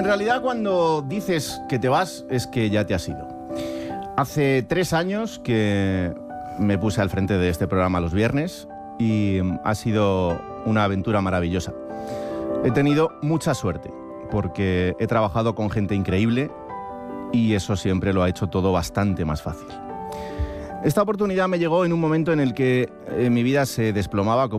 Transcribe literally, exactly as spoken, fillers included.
en realidad cuando dices que te vas es que ya te has ido. Hace tres años que me puse al frente de este programa los viernes y ha sido una aventura maravillosa. He tenido mucha suerte porque he trabajado con gente increíble y eso siempre lo ha hecho todo bastante más fácil. Esta oportunidad me llegó en un momento en el que eh, mi vida se desplomaba como